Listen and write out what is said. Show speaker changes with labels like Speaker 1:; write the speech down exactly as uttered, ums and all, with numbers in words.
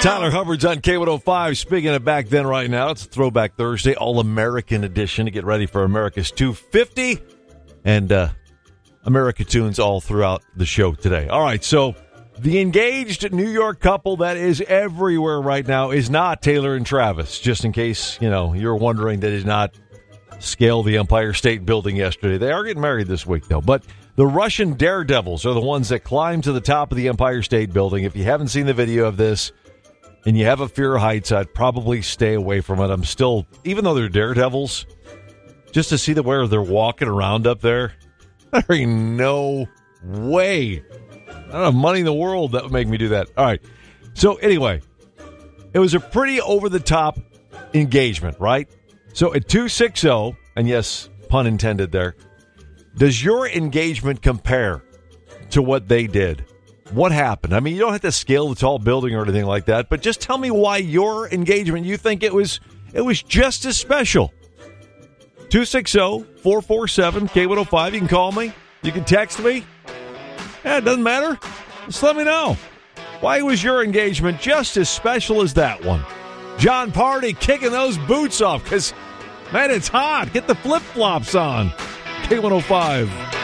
Speaker 1: Tyler Hubbard's on K one oh five. Speaking of back then right now, it's a Throwback Thursday, All-American edition to get ready for America's two fifty. And uh, America tunes all throughout the show today. All right, so the engaged New York couple that is everywhere right now is not Taylor and Travis. Just in case, you know, you're wondering, they did not scale the Empire State Building yesterday. They are getting married this week, though. But the Russian daredevils are the ones that climb to the top of the Empire State Building. If you haven't seen the video of this and you have a fear of heights, I'd probably stay away from it. I'm still, even though they're daredevils, just to see the where they're walking around up there, there ain't no way. I don't have money in the world that would make me do that. All right. So anyway, it was a pretty over-the-top engagement, right? So at two sixty, and yes, pun intended there, does your engagement compare to what they did? What happened? I mean, you don't have to scale the tall building or anything like that, but just tell me why your engagement, you think it was it was just as special. two sixty, four four seven, K one oh five. You can call me. You can text me. Yeah, it doesn't matter. Just let me know. Why was your engagement just as special as that one? John Party kicking those boots off because, man, it's hot. Get the flip-flops on. K one oh five.